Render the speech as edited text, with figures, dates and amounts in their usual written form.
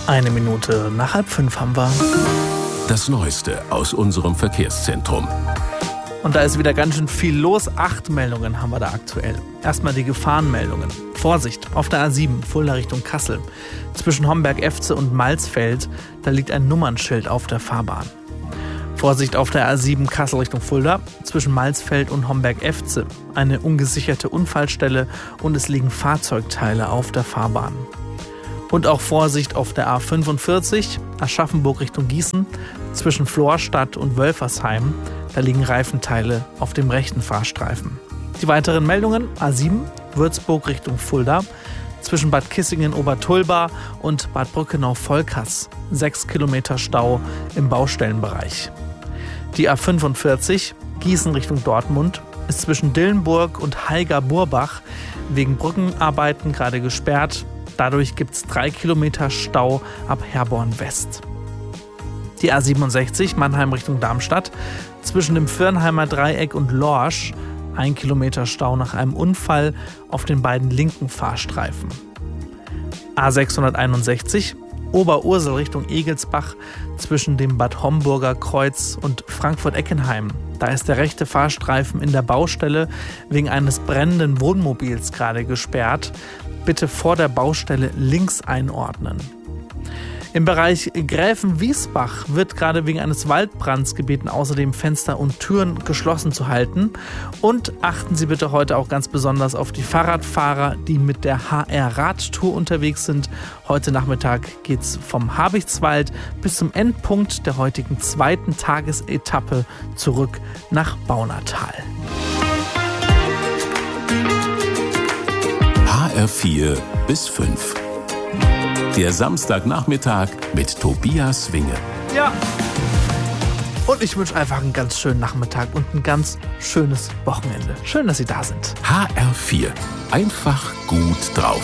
Eine Minute nach 4:30 haben wir. Das Neueste aus unserem Verkehrszentrum. Und da ist wieder ganz schön viel los. 8 Meldungen haben wir da aktuell. Erstmal die Gefahrenmeldungen. Vorsicht, auf der A7, Fulda Richtung Kassel. Zwischen Homberg-Efze und Malsfeld, da liegt ein Nummernschild auf der Fahrbahn. Vorsicht auf der A7 Kassel Richtung Fulda, zwischen Malsfeld und Homberg-Efze. Eine ungesicherte Unfallstelle und es liegen Fahrzeugteile auf der Fahrbahn. Und auch Vorsicht auf der A45, Aschaffenburg Richtung Gießen, zwischen Florstadt und Wölfersheim. Da liegen Reifenteile auf dem rechten Fahrstreifen. Die weiteren Meldungen: A7, Würzburg Richtung Fulda, zwischen Bad Kissingen-Obertulba und Bad Brückenau-Volkers. 6 Kilometer Stau im Baustellenbereich. Die A45, Gießen Richtung Dortmund, ist zwischen Dillenburg und Haiger-Burbach wegen Brückenarbeiten gerade gesperrt. Dadurch gibt es 3 Kilometer Stau ab Herborn West. Die A67 Mannheim Richtung Darmstadt, zwischen dem Firnheimer Dreieck und Lorsch, 1 Kilometer Stau nach einem Unfall auf den beiden linken Fahrstreifen. A661 Oberursel Richtung Egelsbach, zwischen dem Bad Homburger Kreuz und Frankfurt-Eckenheim. Da ist der rechte Fahrstreifen in der Baustelle wegen eines brennenden Wohnmobils gerade gesperrt. Bitte vor der Baustelle links einordnen. Im Bereich Gräfenwiesbach wird gerade wegen eines Waldbrands gebeten, außerdem Fenster und Türen geschlossen zu halten. Und achten Sie bitte heute auch ganz besonders auf die Fahrradfahrer, die mit der HR-Radtour unterwegs sind. Heute Nachmittag geht es vom Habichtswald bis zum Endpunkt der heutigen 2. Tagesetappe zurück nach Baunatal. HR4 bis 5. Der Samstagnachmittag mit Tobias Winge. Ja. Und ich wünsche einfach einen ganz schönen Nachmittag und ein ganz schönes Wochenende. Schön, dass Sie da sind. HR4. Einfach gut drauf.